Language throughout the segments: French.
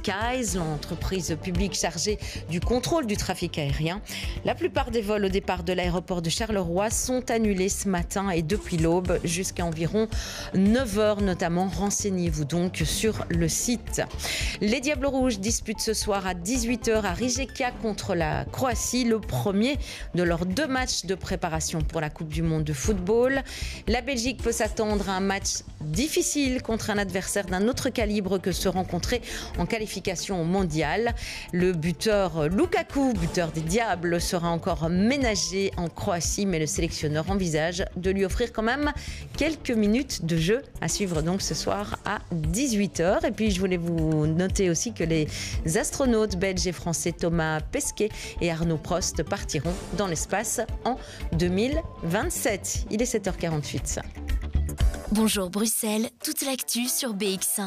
Skies, l'entreprise publique chargée du contrôle du trafic aérien. La plupart des vols au départ de l'aéroport de Charleroi sont annulés ce matin et depuis l'aube jusqu'à environ 9h notamment. Renseignez-vous donc sur le site. Les Diables Rouges disputent ce soir à 18h à Rijeka contre la Croatie, le premier de leurs 2 matchs de préparation pour la Coupe du Monde de football. La Belgique peut s'attendre à un match difficile contre un adversaire d'un autre calibre que ceux rencontrés en qualification au mondial. Le buteur Lukaku, buteur des Diables, sera encore ménagé en Croatie, mais le sélectionneur envisage de lui offrir quand même quelques minutes de jeu à suivre donc ce soir à 18h. Et puis je voulais vous noter aussi que les astronautes belges et français Thomas Pesquet et Arnaud Prost partiront dans l'espace en 2027. Il est 7h48. Bonjour Bruxelles, toute l'actu sur BX1.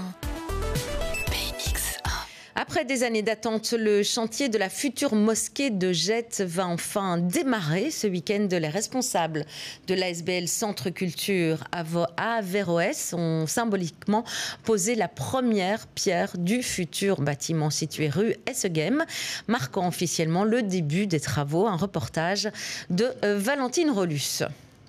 Après des années d'attente, le chantier de la future mosquée de Jette va enfin démarrer. Ce week-end, les responsables de l'ASBL Centre Culture à Averroès ont symboliquement posé la première pierre du futur bâtiment situé rue Essegem, marquant officiellement le début des travaux. Un reportage de Valentine Rolus.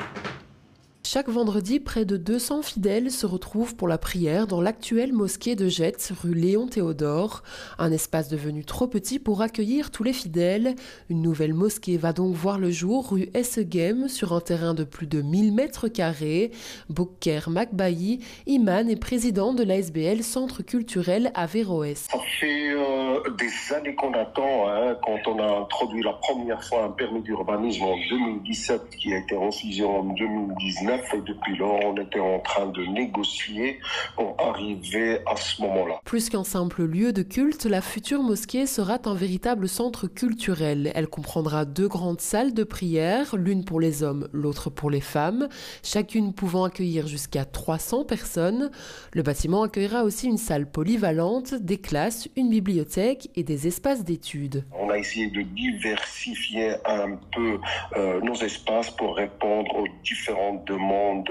Chaque vendredi, près de 200 fidèles se retrouvent pour la prière dans l'actuelle mosquée de Jette, rue Léon Théodore. Un espace devenu trop petit pour accueillir tous les fidèles. Une nouvelle mosquée va donc voir le jour rue Essegem sur un terrain de plus de 1000 mètres carrés. Bouker Makbayi, imam et président de l'ASBL Centre Culturel Averroès. Ça fait des années qu'on attend, quand on a introduit la première fois un permis d'urbanisme en 2017 qui a été refusé en 2019. Et depuis lors, on était en train de négocier pour arriver à ce moment-là. Plus qu'un simple lieu de culte, la future mosquée sera un véritable centre culturel. Elle comprendra 2 grandes salles de prière, l'une pour les hommes, l'autre pour les femmes, chacune pouvant accueillir jusqu'à 300 personnes. Le bâtiment accueillera aussi une salle polyvalente, des classes, une bibliothèque et des espaces d'études. On a essayé de diversifier un peu nos espaces pour répondre aux différentes demandes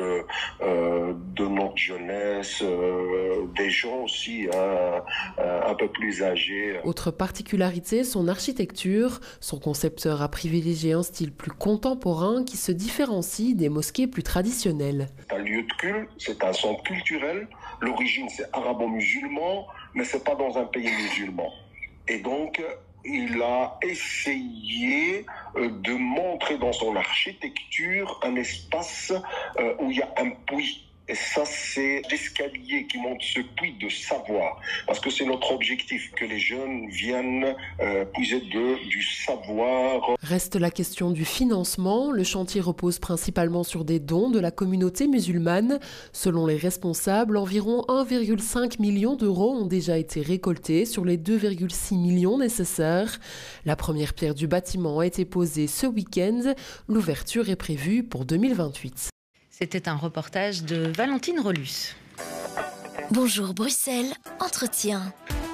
de notre jeunesse, des gens aussi un peu plus âgés. Autre particularité, son architecture. Son concepteur a privilégié un style plus contemporain qui se différencie des mosquées plus traditionnelles. C'est un lieu de culte, c'est un centre culturel. L'origine, c'est arabo-musulman, mais c'est pas dans un pays musulman. Et donc, il a essayé de montrer dans son architecture un espace où il y a un puits. Et ça, c'est l'escalier qui monte ce puits de savoir. Parce que c'est notre objectif, que les jeunes viennent puiser du savoir. Reste la question du financement. Le chantier repose principalement sur des dons de la communauté musulmane. Selon les responsables, environ 1,5 million d'euros ont déjà été récoltés sur les 2,6 millions nécessaires. La première pierre du bâtiment a été posée ce week-end. L'ouverture est prévue pour 2028. C'était un reportage de Valentine Rolus. Bonjour Bruxelles, entretien.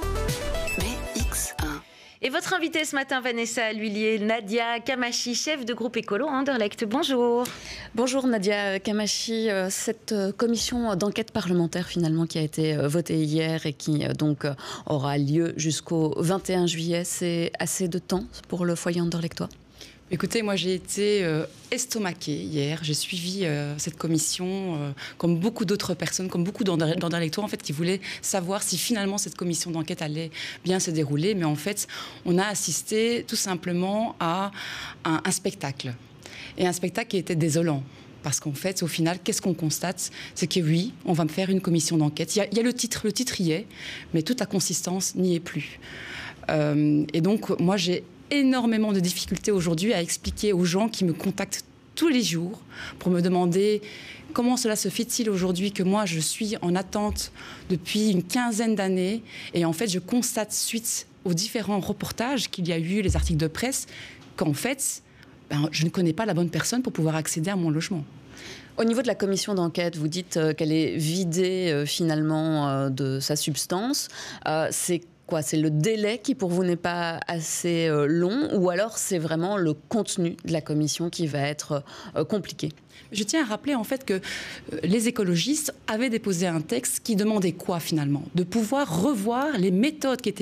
BX1. Et votre invitée ce matin, Vanessa L'Huillier, Nadia Kamachi, chef de groupe écolo à Anderlecht. Bonjour. Bonjour Nadia Kamachi. Cette commission d'enquête parlementaire finalement qui a été votée hier et qui donc aura lieu jusqu'au 21 juillet, c'est assez de temps pour le foyer anderlechtois ? Écoutez, moi j'ai été estomaquée hier. J'ai suivi cette commission comme beaucoup d'autres personnes, comme beaucoup d'Anderlechtois en fait, qui voulaient savoir si finalement cette commission d'enquête allait bien se dérouler. Mais en fait, on a assisté tout simplement à un spectacle. Et un spectacle qui était désolant. Parce qu'en fait, au final, qu'est-ce qu'on constate ? C'est que oui, on va me faire une commission d'enquête. Il y a le titre y est, mais toute la consistance n'y est plus. Et donc, moi j'ai énormément de difficultés aujourd'hui à expliquer aux gens qui me contactent tous les jours pour me demander comment cela se fait-il aujourd'hui que moi je suis en attente depuis une quinzaine d'années et en fait je constate suite aux différents reportages qu'il y a eu, les articles de presse, qu'en fait je ne connais pas la bonne personne pour pouvoir accéder à mon logement. Au niveau de la commission d'enquête, vous dites qu'elle est vidée finalement de sa substance. C'est quoi ? C'est le délai qui pour vous n'est pas assez long ou alors c'est vraiment le contenu de la commission qui va être compliqué ? Je tiens à rappeler en fait que les écologistes avaient déposé un texte qui demandait quoi finalement ? De pouvoir revoir les méthodes qui étaient